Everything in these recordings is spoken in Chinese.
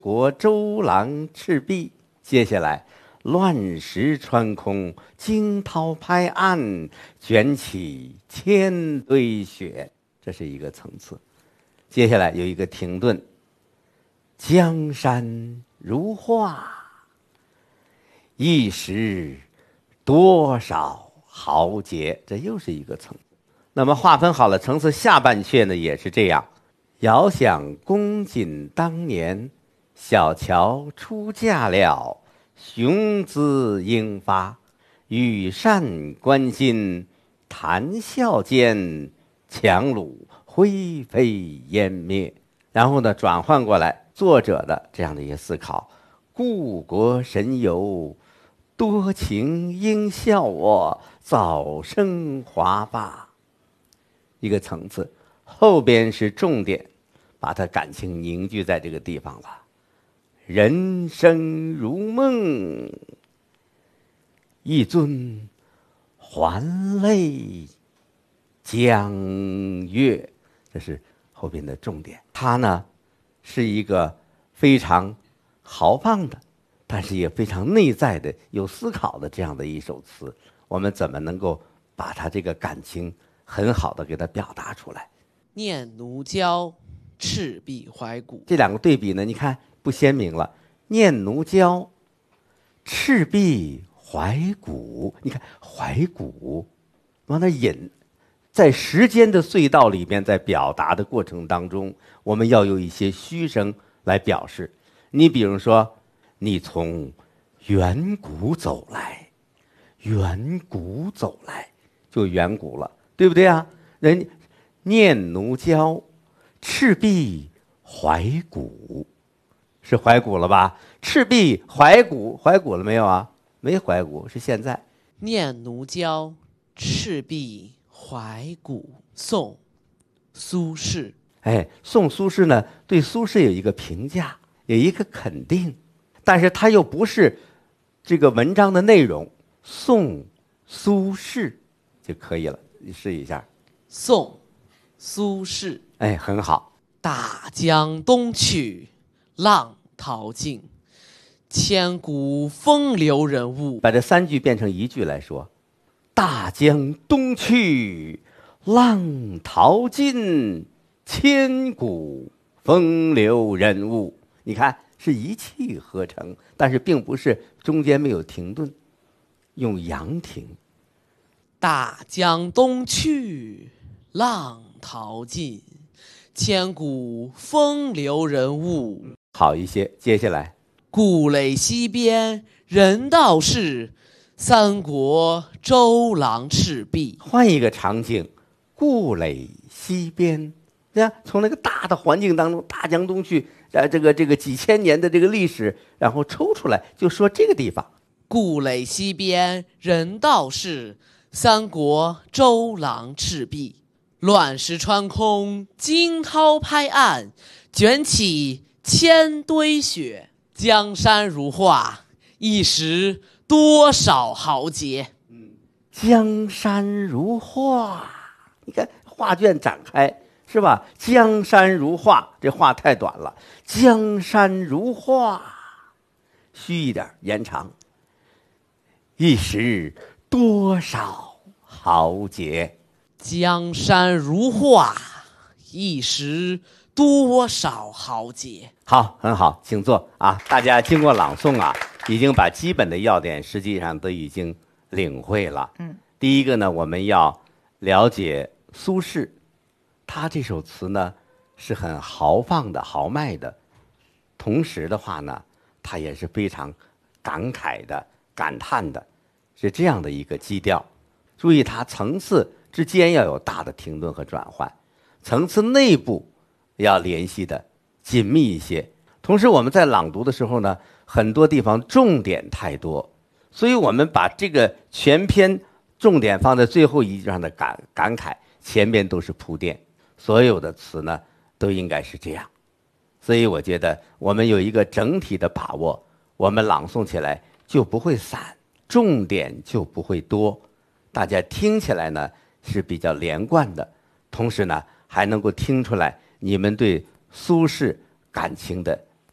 国周郎赤壁。接下来，乱石穿空，惊涛拍岸，卷起千堆雪，这是一个层次。接下来有一个停顿，江山如画，一时多少豪杰，这又是一个层次。那么划分好了层次，下半阙呢也是这样。遥想公瑾当年，小乔出嫁了，雄姿英发，羽扇纶巾，谈笑间，樯橹灰飞烟灭。然后呢，转换过来作者的这样的一些思考：故国神游，多情应笑我，早生华发。一个层次，后边是重点，把他感情凝聚在这个地方了。人生如梦，一尊还酹江月，这是后边的重点。它呢是一个非常豪放的，但是也非常内在的、有思考的这样的一首词。我们怎么能够把它这个感情很好的给它表达出来？ 念奴娇，赤壁怀古。 这两个对比呢，你看不鲜明了。念奴娇，赤壁怀古。你看怀古往那引，在时间的隧道里面，在表达的过程当中，我们要有一些虚声来表示。你比如说，你从远古走来，远古走来，就远古了，对不对啊？人念奴娇，赤壁怀古，是怀古了吧？赤壁怀古，怀古了没有啊？没怀古，是现在。 念奴娇，赤壁怀古。宋，苏轼。 哎，宋苏轼呢，对苏轼有一个评价，有一个肯定，但是他又不是这个文章的内容。宋苏轼就可以了，你试一下。 宋，苏轼。 哎，很好。 大江东去，浪淘尽，千古风流人物。 把这三句变成一句来说：大江东去，浪淘尽，千古风流人物。你看是一气呵成，但是并不是中间没有停顿，用阳停。 大江东去，浪淘尽，千古风流人物。 好一些。接下来， 故垒西边，人道是，三国周郎赤壁。 换一个场景，故垒西边，对吧？从那个大的环境当中，大江东去，这个几千年的这个历史，然后抽出来，就说这个地方。 故垒西边，人道是，三国周郎赤壁。乱石穿空，惊涛拍岸，卷起千堆雪。江山如画，一时多少豪杰。 江山如画，你看画卷展开，是吧？江山如画，这画太短了。江山如画，虚一点，延长。一时多少豪杰。 江山如画，一时多少豪杰。 好，很好，请坐啊！大家经过朗诵啊，已经把基本的要点实际上都已经领会了。第一个呢，我们要了解苏轼，他这首词呢是很豪放的、豪迈的，同时的话呢，他也是非常感慨的、感叹的，是这样的一个基调。注意，它层次之间要有大的停顿和转换，层次内部要联系的紧密一些。同时我们在朗读的时候呢，很多地方重点太多，所以我们把这个全篇重点放在最后一句上的感慨，前面都是铺垫。所有的词呢都应该是这样，所以我觉得我们有一个整体的把握，我们朗诵起来就不会散，重点就不会多，大家听起来呢是比较连贯的，同时呢还能够听出来你们对苏轼感情的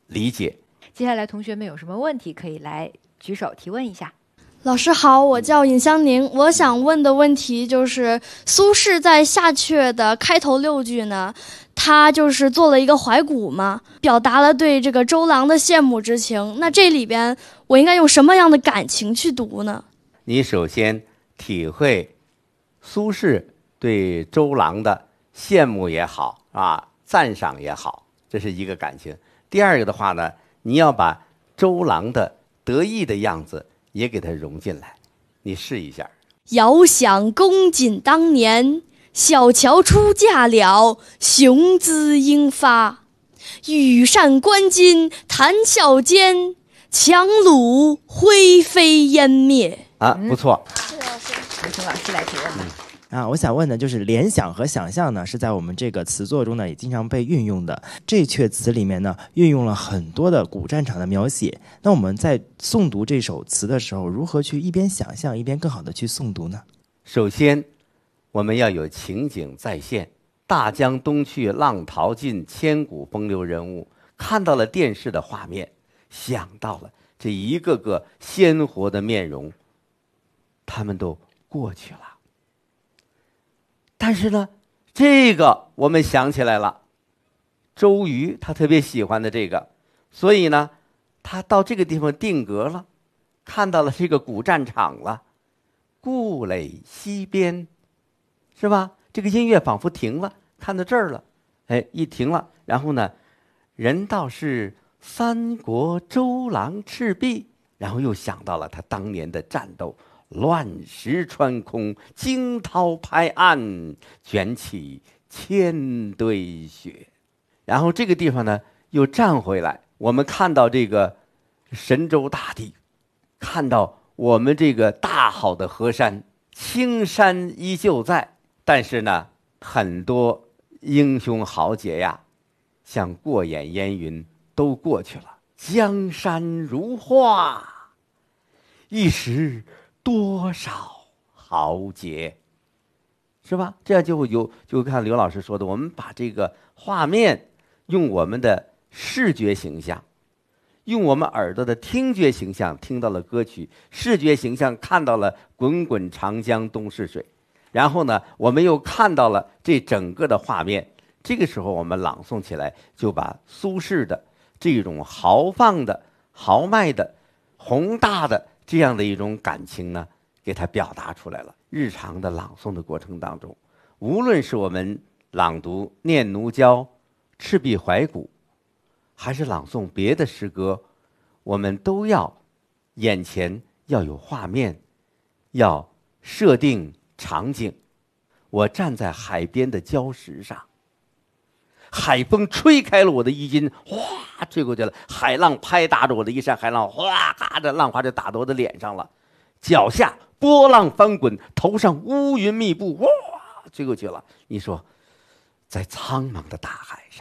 理解。 接下来同学们有什么问题可以来举手提问一下。 老师好，我叫尹香宁，我想问的问题就是苏轼在下阙的开头6句呢，他就是做了一个怀古嘛，表达了对这个周郎的羡慕之情。那这里边我应该用什么样的感情去读呢？ 你首先体会苏轼对周郎的羡慕也好啊，赞赏也好，这是一个感情。第二个的话呢，你要把周郎的得意的样子也给它融进来，你试一下。 遥想公瑾当年，小乔出嫁了，雄姿英发。羽扇纶巾谈笑间，樯橹灰飞烟灭。 啊，不错。 有请老师来提问吧。 我想问的就是联想和想象呢，是在我们这个词作中呢也经常被运用的。这阙词里面呢，运用了很多的古战场的描写。那我们在诵读这首词的时候，如何去一边想象一边更好的去诵读呢？ 首先，我们要有情景再现。大江东去，浪淘尽，千古风流人物。看到了电视的画面，想到了这一个个鲜活的面容，他们都过去了。但是呢，这个我们想起来了，周瑜他特别喜欢的这个，所以呢，他到这个地方定格了，看到了这个古战场了，故垒西边，是吧？这个音乐仿佛停了，看到这儿了，哎，一停了，然后呢，人道是三国周郎赤壁，然后又想到了他当年的战斗。乱石穿空，惊涛拍岸，卷起千堆雪。然后这个地方呢，又站回来，我们看到这个神州大地，看到我们这个大好的河山，青山依旧在，但是呢，很多英雄豪杰呀，像过眼烟云都过去了。江山如画，一时多少豪杰，是吧？这样就看刘老师说的，我们把这个画面用我们的视觉形象，用我们耳朵的听觉形象听到了歌曲，视觉形象看到了滚滚长江东逝水，然后呢，我们又看到了这整个的画面。这个时候我们朗诵起来，就把苏轼的这种豪放的、豪迈的、宏大的这样的一种感情呢，给它表达出来了。日常的朗诵的过程当中，无论是我们朗读《念奴娇·赤壁怀古》，还是朗诵别的诗歌，我们都要眼前要有画面，要设定场景。我站在海边的礁石上，海风吹开了我的衣襟，哗，吹过去了。海浪拍打着我的衣衫，海浪哗的浪花就打到我的脸上了。脚下波浪翻滚，头上乌云密布，哇，吹过去了。你说，在苍茫的大海上，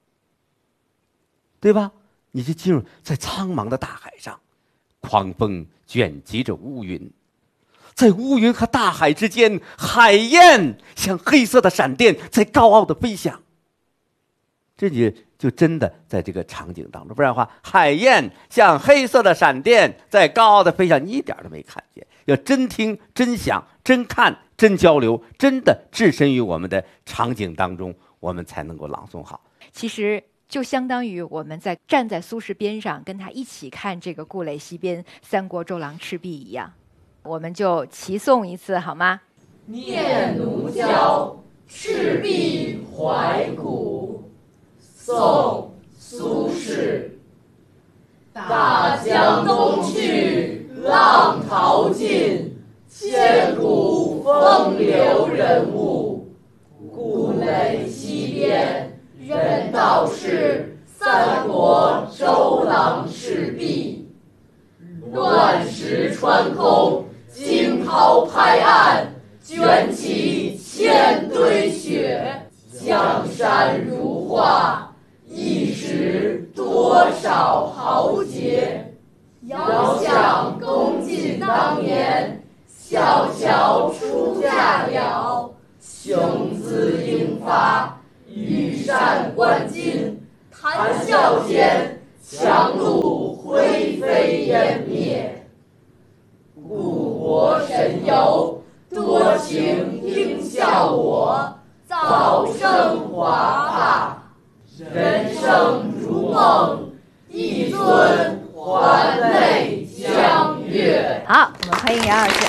对吧？你就进入在苍茫的大海上，狂风卷集着乌云，在乌云和大海之间，海燕像黑色的闪电在高傲的飞翔。这就真的在这个场景当中，不然的话，海燕像黑色的闪电在高傲的飞翔，你一点都没看见。要真听、真想、真看、真交流，真的置身于我们的场景当中，我们才能够朗诵好。 其实就相当于我们站在苏轼边上，跟他一起看这个故垒西边三国周郎赤壁一样。我们就齐诵一次好吗？ 念奴娇·赤壁怀古，宋·苏轼。大江东去，浪淘尽，千古风流人物。故垒西边，人道是三国周郎赤壁。乱石穿空，惊涛拍岸，卷起千堆雪。江山如画，一时多少豪杰。遥想公瑾当年，小乔出嫁了，雄姿英发。羽扇纶巾，谈笑间， 强弩灰飞烟灭。故国神游，多情应笑我，早生华发。人生如梦，一尊还酹江月。 好，我们欢迎杨老师。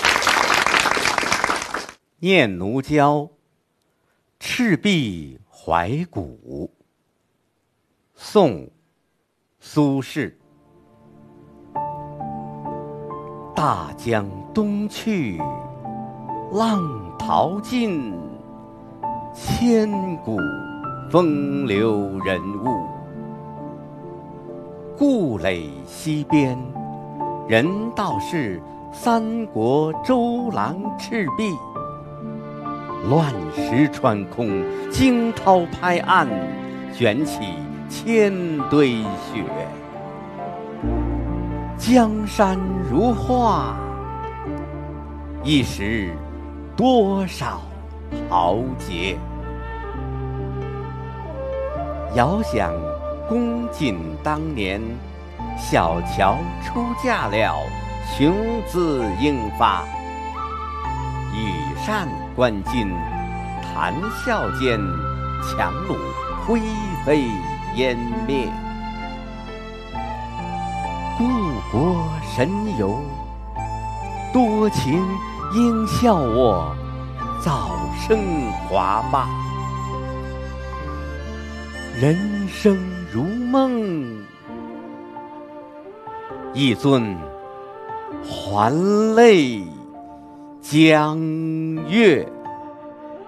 念奴娇，赤壁怀古。宋，苏轼。大江东去，浪淘尽，千古风流人物。故垒西边，人道是三国周郎赤壁。乱石穿空，惊涛拍岸，卷起千堆雪。江山如画，一时多少豪杰。遥想公瑾当年，小乔出嫁了，雄姿英发。羽扇纶巾，谈笑间，樯橹灰飞烟灭。故国神游，多情应笑我，早生华发。人生如梦，一尊还酹江月。